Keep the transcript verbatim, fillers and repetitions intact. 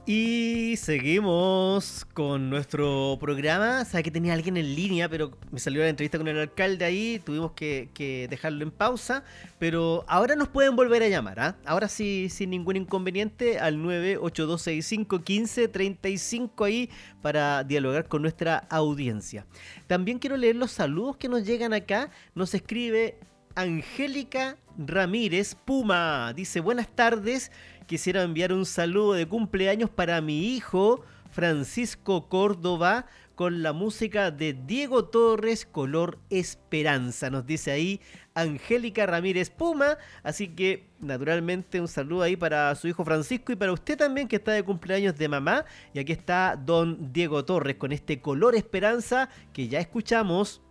Y seguimos con nuestro programa. Sabía que tenía alguien en línea, pero me salió la entrevista con el alcalde ahí. Tuvimos que, que dejarlo en pausa. Pero ahora nos pueden volver a llamar, ¿ah? Ahora sí, sin ningún inconveniente, al nueve ocho dos seis cinco uno cinco tres cinco ahí para dialogar con nuestra audiencia. También quiero leer los saludos que nos llegan acá. Nos escribe Angélica Ramírez Puma. Dice: buenas tardes. Quisiera enviar un saludo de cumpleaños para mi hijo Francisco Córdoba con la música de Diego Torres, Color Esperanza. Nos dice ahí Angélica Ramírez Puma. Así que naturalmente un saludo ahí para su hijo Francisco y para usted también, que está de cumpleaños de mamá. Y aquí está don Diego Torres con este Color Esperanza que ya escuchamos.